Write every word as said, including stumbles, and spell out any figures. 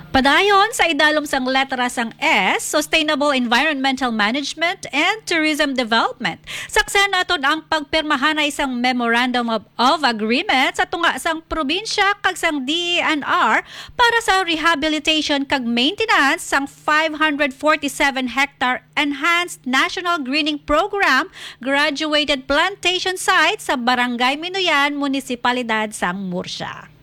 Padayon sa idalom sang letra sang S, Sustainable Environmental Management and Tourism Development. Saksen naton ang pagpirmahan na isang Memorandum of, of Agreement sa tunga sang probinsya kag sang D E N R para sa rehabilitation kag maintenance sang five hundred forty-seven hectare Enhanced National Greening Program graduated plantation site sa Barangay Minuyan, Munisipalidad sang Murcia.